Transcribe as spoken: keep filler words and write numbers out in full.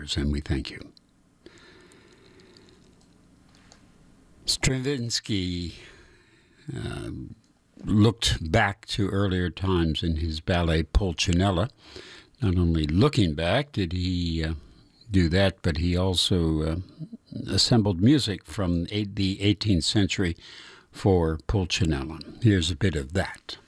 yours, and we thank you. Stravinsky uh, looked back to earlier times in his ballet Pulcinella. Not only looking back did he uh, do that, but he also uh, assembled music from the eighteenth century for Pulcinella. Here's a bit of that.